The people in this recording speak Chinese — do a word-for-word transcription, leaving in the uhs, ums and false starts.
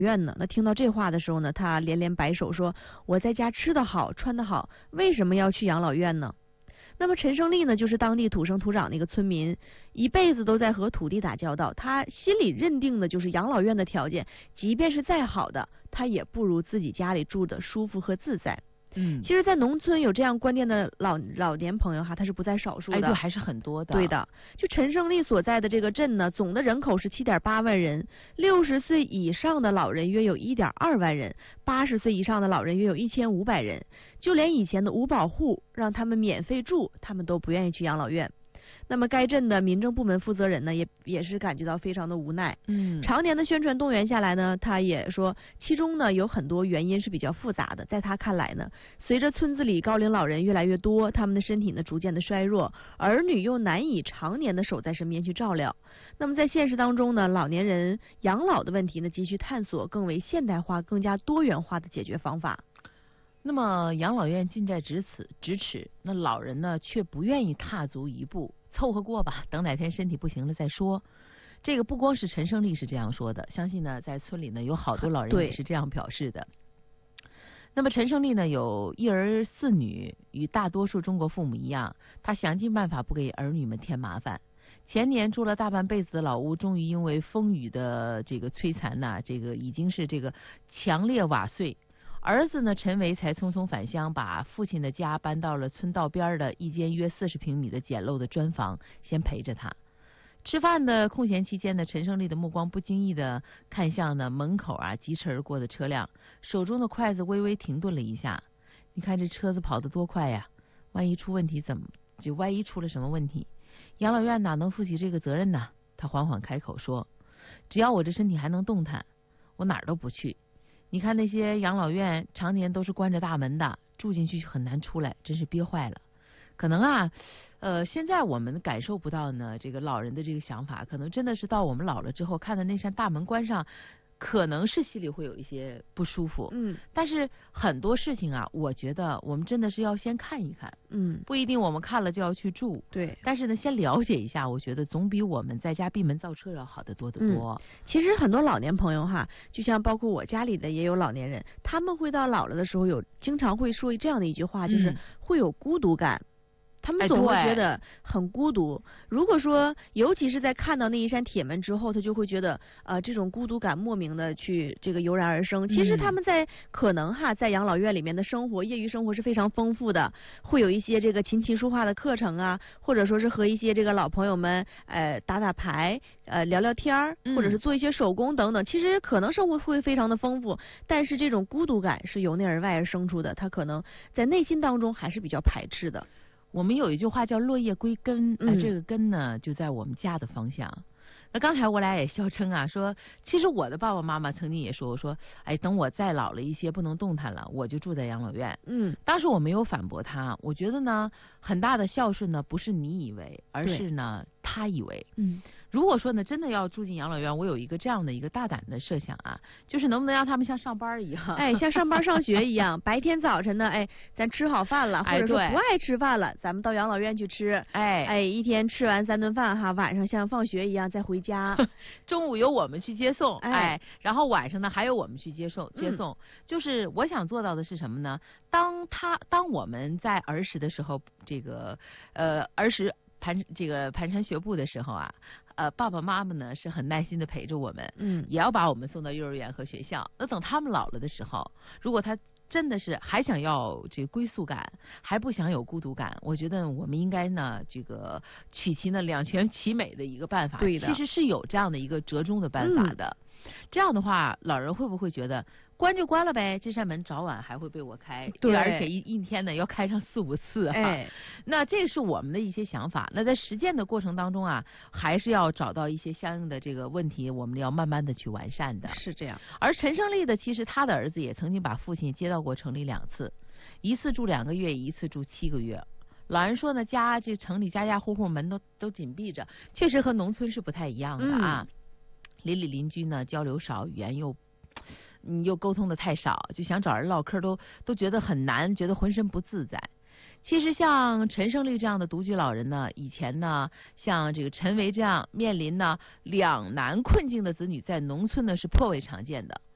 院呢？那听到这话的时候呢，他连连摆手说：“我在家吃得好，穿得好，为什么要去养老院呢？”那么陈胜利呢，就是当地土生土长的一个村民，一辈子都在和土地打交道。他心里认定的就是养老院的条件，即便是再好的，他也不如自己家里住的舒服和自在。 嗯， 其实，在农村有这样观念的老老年朋友哈，他是不在少数的， 哎，对，还是很多的。 对的，就陈胜利所在的这个镇呢，总的人口是七点八万人，六十岁以上的老人约有一点二万人，八十岁以上的老人约有一千五百人。就连以前的五保户让他们免费住，他们都不愿意去养老院。那么该镇的民政部门负责人呢，也也是感觉到非常的无奈。 嗯， 常年的宣传动员下来呢，他也说，其中呢有很多原因是比较复杂的。在他看来呢，随着村子里高龄老人越来越多，他们的身体呢逐渐的衰弱，儿女又难以常年的守在身边去照料。那么在现实当中呢，老年人养老的问题呢，急需探索更为现代化、更加多元化的解决方法。 那么养老院近在咫尺，咫尺，那老人呢却不愿意踏足一步。凑合过吧，等哪天身体不行了再说。这个不光是陈胜利是这样说的，相信呢在村里呢有好多老人也是这样表示的。那么陈胜利呢有一儿四女，与大多数中国父母一样，他想尽办法不给儿女们添麻烦。前年住了大半辈子的老屋，终于因为风雨的这个摧残呐、啊，这个已经是这个强烈瓦碎。儿子呢，陈维才匆匆返乡，把父亲的家搬到了村道边的一间约四十平米的简陋的砖房，先陪着他。吃饭的空闲期间呢，陈胜利的目光不经意的看向呢门口啊疾驰而过的车辆，手中的筷子微微停顿了一下。你看这车子跑得多快呀！万一出问题怎么？就万一出了什么问题，养老院哪能负起这个责任呢？他缓缓开口说：“只要我这身体还能动弹，我哪儿都不去。你看那些养老院常年都是关着大门的，住进去很难出来，真是憋坏了。可能啊，呃，现在我们感受不到呢，这个老人的这个想法，可能真的是到我们老了之后，看到那扇大门关上，可能是心里会有一些不舒服。 嗯， 但是很多事情啊，我觉得我们真的是要先看一看。 嗯， 不一定我们看了就要去住。 对， 但是呢，先了解一下，我觉得总比我们在家闭门造车要好得多得多。 嗯，其实很多老年朋友哈，就像包括我家里的也有老年人，他们会到老了的时候有经常会说这样的一句话，就是会有孤独感。他们总会觉得很孤独。如果说，尤其是在看到那一扇铁门之后，他就会觉得，呃，这种孤独感莫名的去这个油然而生。其实他们在、嗯、可能哈，在养老院里面的生活，业余生活是非常丰富的，会有一些这个琴棋书画的课程啊，或者说是和一些这个老朋友们，呃，打打牌，呃，聊聊天儿，或者是做一些手工等等。其实可能生活会非常的丰富，但是这种孤独感是由内而外而生出的，他可能在内心当中还是比较排斥的。 我们有一句话叫落叶归根， 嗯、 呃，这个根呢就在我们家的方向。那刚才我俩也笑称啊，说其实我的爸爸妈妈曾经也说，我说，哎，等我再老了一些不能动弹了，我就住在养老院。 嗯， 当时我没有反驳他，我觉得呢，很大的孝顺呢，不是你以为，而是呢他以为。 嗯， 如果说呢真的要住进养老院，我有一个这样的一个大胆的设想啊，就是能不能让他们像上班一样， 哎，像上班上学一样，白天早晨呢，哎，咱吃好饭了，或者说不爱吃饭了，咱们到养老院去吃。 哎哎，一天吃完三顿饭哈，晚上像放学一样再回家。 中午由我们去接送，哎， 哎然后晚上呢还有我们去接送接送、嗯。就是我想做到的是什么呢？当他当我们在儿时的时候，这个呃儿时蹒这个蹒跚学步的时候啊，呃爸爸妈妈呢是很耐心的陪着我们， 嗯， 也要把我们送到幼儿园和学校。那等他们老了的时候，如果他真的是还想要这个归宿感，还不想有孤独感，我觉得我们应该呢，这个取其呢两全其美的一个办法。 对的， 其实是有这样的一个折中的办法的。嗯、这样的话，老人会不会觉得关就关了呗？这扇门早晚还会被我开， 对， 而且一一天呢要开上四五次啊。 哎， 那这是我们的一些想法。那在实践的过程当中啊，还是要找到一些相应的这个问题，我们要慢慢的去完善的。 是这样。 而陈胜利的，其实他的儿子也曾经把父亲接到过城里两次，一次住两个月，一次住七个月。老人说呢，家这城里家家户户门都都紧闭着，确实和农村是不太一样的啊。嗯、邻里邻居呢交流少，语言又嗯又沟通的太少，就想找人唠嗑都都觉得很难，觉得浑身不自在。其实像陈胜利这样的独居老人呢，以前呢，像这个陈维这样面临呢两难困境的子女，在农村呢是颇为常见的。